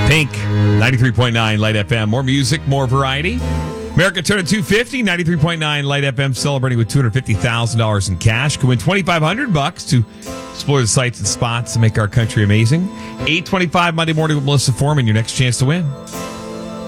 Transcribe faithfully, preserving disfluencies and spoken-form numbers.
Pink, ninety-three point nine Light F M. More music, more variety. America turning two fifty, ninety-three point nine Light F M, celebrating with two hundred fifty thousand dollars in cash. Can win twenty-five hundred bucks to explore the sights and spots to make our country amazing. eight twenty-five Monday morning with Melissa Foreman, your next chance to win.